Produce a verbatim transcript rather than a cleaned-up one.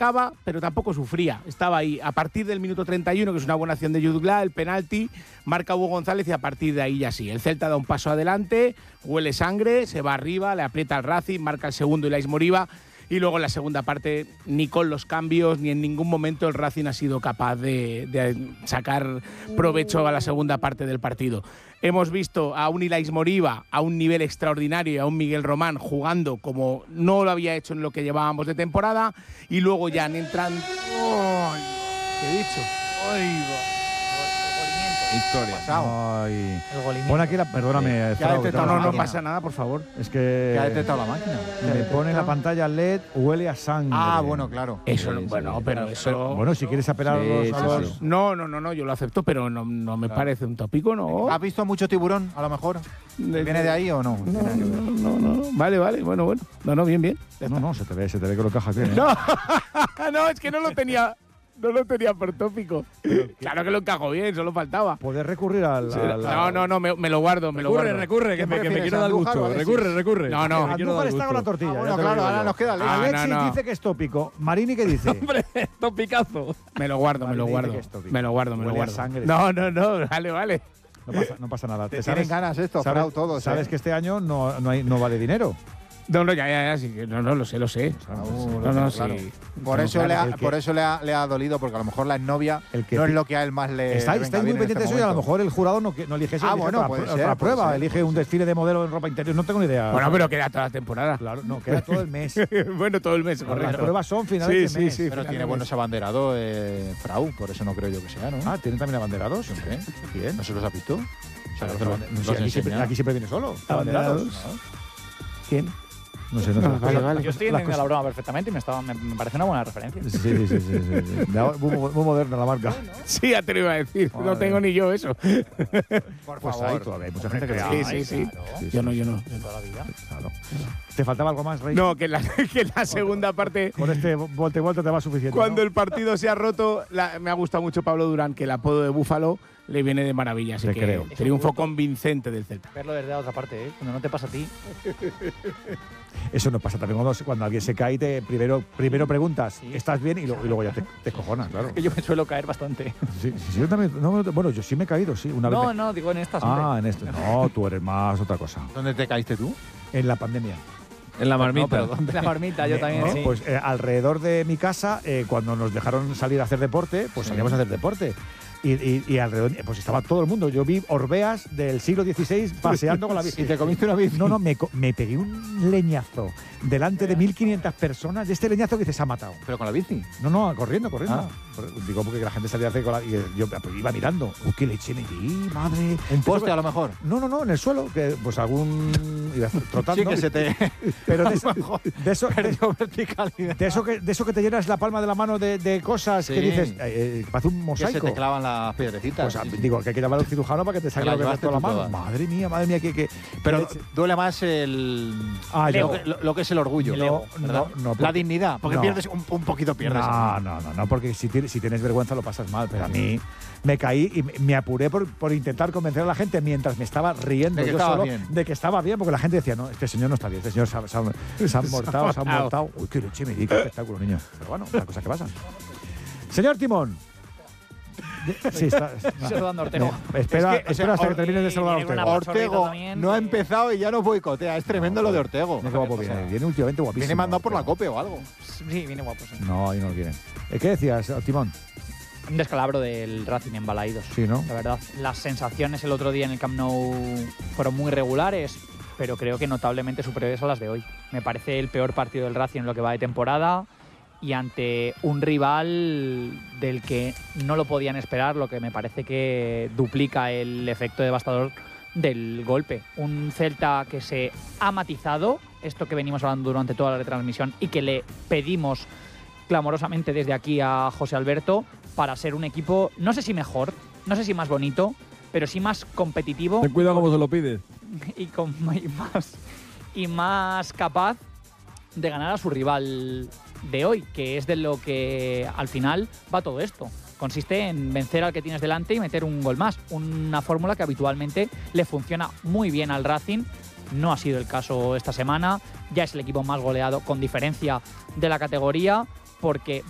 atacaba, pero tampoco sufría. Estaba ahí. A partir del minuto treinta y uno, que es una buena acción de Yudglá, el penalti, marca Hugo González y a partir de ahí ya sí. El Celta da un paso adelante, huele sangre, se va arriba, le aprieta al Racing, marca el segundo Ilais Moriba. Y luego en la segunda parte, ni con los cambios, ni en ningún momento el Racing ha sido capaz de, de sacar provecho a la segunda parte del partido. Hemos visto a un Ilais Moriba a un nivel extraordinario y a un Miguel Román jugando como no lo había hecho en lo que llevábamos de temporada. Y luego ya entran... ¡Ay! ¿Qué he dicho? ¡Ay, va! Historia. Ay. Pon aquí la, perdóname, sí. Frau, No, no, no pasa nada, por favor. Es que. ¿Qué ha detectado la máquina? Me pone en la pantalla L E D, huele a sangre. Ah, bueno, claro. Eso, sí, bueno, sí, pero sí. eso. Pero, bueno, si quieres apelar Sí, a los. sí, a los- sí. No, no, no, no, yo lo acepto, pero no, no me Claro. parece un tópico, ¿no? ¿Has visto mucho tiburón, a lo mejor? De- ¿Viene de ahí o no? No, no, no, no. Vale, vale, bueno, bueno. No, no, bien, bien. Ya No, está. no, se te ve, se te ve que lo encaja bien. ¿eh? No, no, es que no lo tenía. No lo tenía por tópico. Claro que lo encajo bien, solo faltaba. Poder recurrir al. al- No, no, no, me, me lo guardo, me lo Recurre, guardo. recurre, que ¿Qué me, que me prefieres, quiero dar Andújar gusto. o Alexis? Recurre, recurre. No, no. Me quiero Andújar dar está con la gusto. tortilla. Ah, ya bueno, te lo claro, digo ahora yo. nos queda Alexis. Ah, Alexis no, no. dice que es tópico. Marini, ¿qué dice? Hombre, topicazo. Me lo guardo, me Vale, lo dice guardo. que es tópico. Me lo guardo, me lo Huele a guardo. sangre. No, no, no, vale, vale. No pasa, no pasa nada. Te ¿Te tienen sabes, ganas esto, sabes, Frau, todos. sabes ¿eh? que este año no, no, hay, no vale dinero. No, no, ya, ya, ya, sí, que- no, no, lo sé, lo sé. Aún, No, no, claro. sí. Por No, eso, claro, le ha, el que- por eso le, ha, le ha dolido, porque a lo mejor la exnovia El que no es pi- lo que a él más le. Estáis, le venga estáis muy bien en pendientes este de eso y a lo momento. mejor el jurado no, que- no elige eso. Ah, elige bueno, otra, puede otra ser, puede prueba. ser, elige puede un ser. desfile de modelo en ropa interior. No tengo ni idea. Bueno, pero queda toda la temporada. Claro, no, queda todo el mes. Bueno, todo el mes, Las correcto. pruebas son finales Sí, de sí, mes. sí. Pero final tiene de buenos abanderados, eh, Frau, por eso no creo yo que sea, ¿no? Ah, ¿tienen también abanderados? ¿Qué? Bien. ¿No se los has visto? O sea, Pero te lo- no, nos si los aquí, siempre, enseña. aquí siempre viene solo. Abanderados. Abanderados. ¿Quién? No sé, no sé. Ah, vale, vale. Yo estoy Las entendiendo cosas- la broma perfectamente y me, estaba, me, me parece una buena referencia. Sí, sí, sí. sí, sí, sí. De- Muy, muy moderna la marca. Sí, ya te lo iba a decir. No Joder. tengo ni yo eso. Por Pues favor. ahí todavía hay mucha gente que Sí, la sí, sí. Sí, Yo sí. no, yo no. De toda la vida. Claro. ¿Te faltaba algo más, Rey? No, que en la, que en la segunda parte, Con este volte y vuelta te va suficiente. cuando ¿no? el partido se ha roto, la- me ha gustado mucho Pablo Durán, que el apodo de Búfalo le viene de maravilla. Así Te que creo. triunfo convincente del Celta. Verlo desde la otra parte, ¿eh? Cuando no te pasa a ti. Eso no pasa también cuando, cuando alguien se cae y te primero, primero preguntas, Sí. ¿estás bien? Y, lo- y luego ya te, te cojonas, claro. Que yo me suelo caer bastante. Sí, sí, sí, yo también, no, bueno, yo sí me he caído, sí, una vez. No, me- no, digo en estas. Ah, en esto. No, tú eres más otra cosa. ¿Dónde te caíste tú? En la pandemia. En la marmita. No, pero ¿dónde? La marmita, yo Eh, también, ¿no? sí. Pues eh, alrededor de mi casa, eh, cuando nos dejaron salir a hacer deporte, pues Sí. salíamos a hacer deporte. Y, y- y alrededor, pues estaba todo el mundo. Yo vi orbeas del siglo dieciséis paseando con la bici. ¿Y te comiste una bici? No, no, me, co- me pegué un leñazo delante de mil quinientas personas. De este leñazo que dices, se ha matado. ¿Pero con la bici? No, no, corriendo, corriendo. Ah. Por- Digo, porque la gente salía a hacer con la. Y yo pues, iba mirando. Uy, qué leche me di, madre. ¿Un poste a lo mejor? No, no, no, en el suelo. Que, pues algún. Iba trotando. Sí, que se te Pero de, eso- de eso. De, perdió verticalidad. de eso que, de eso que te llenas la palma de la mano de, de cosas Sí. que dices, eh, eh, parece un Que se mosaico. te clavan las piedrecitas. Pues, sí, sí. digo, que hay que llamar a un cirujano para que te saque Te lo las que llevaste toda la tú mano. todas. Madre mía, madre mía, que. que Pero que leche. duele más el. Ah, lo, yo. que, lo- lo que es el orgullo. No, ¿verdad? no, no, La porque- dignidad. Porque no. pierdes un, un poquito, pierdes. No, no, no, no, porque si tienes, si tienes vergüenza lo pasas mal. Pero a mí me caí y me- me apuré por, por intentar convencer a la gente mientras me estaba riendo De que yo estaba solo bien. de que estaba bien, porque la gente decía, no, este señor no está bien, este señor se ha, se ha- se ha mortado, se ha mortado. Uy, qué leche me di, qué espectáculo, niño. Pero bueno, la cosa que pasa. Señor Timón. Sí, está. Saludando a Ortego. Me- espera, Es que, o sea, espera hasta que Or- termine de saludar a viene con Ortego. una absorbida Ortego también, no ha que- empezado y ya nos boicotea. Es tremendo lo de Ortego. Mira qué guapo viene. Viene últimamente guapísimo. Viene mandado por la Ortego. COPE o algo. Sí, viene guapo, sí. No, ahí no lo quieren. Eh, ¿Qué decías, Timón? Un descalabro del Racing en Balaídos. Sí, ¿no? La verdad, las sensaciones el otro día en el Camp Nou fueron muy regulares, pero creo que notablemente superiores a las de hoy. Me parece el peor partido del Racing en lo que va de temporada y ante un rival del que no lo podían esperar, lo que me parece que duplica el efecto devastador del golpe. Un Celta que se ha matizado, esto que venimos hablando durante toda la retransmisión y que le pedimos clamorosamente desde aquí a José Alberto para ser un equipo, no sé si mejor, no sé si más bonito, pero sí más competitivo Ten cuidado cómo se lo pides. y, con, y, más, y más capaz de ganar a su rival de hoy, que es de lo que al final va todo esto. Consiste en vencer al que tienes delante y meter un gol más. Una fórmula que habitualmente le funciona muy bien al Racing. No ha sido el caso esta semana. Ya es el equipo más goleado con diferencia de la categoría, porque